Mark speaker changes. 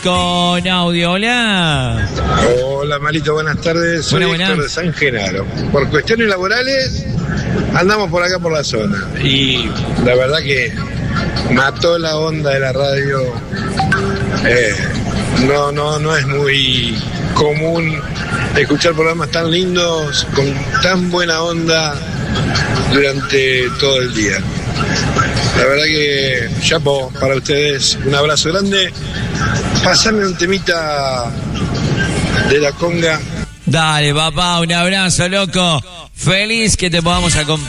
Speaker 1: con audio. Hola.
Speaker 2: Hola Malito, buenas tardes. Soy Héctor de San Genaro. Por cuestiones laborales andamos por acá por la zona y la verdad que mató la onda de la radio. No es muy común escuchar programas tan lindos con tan buena onda durante todo el día. La verdad que chapo para ustedes, un abrazo grande. Pasame un temita de la conga.
Speaker 1: Dale, papá, un abrazo, loco. Feliz que te podamos acompañar.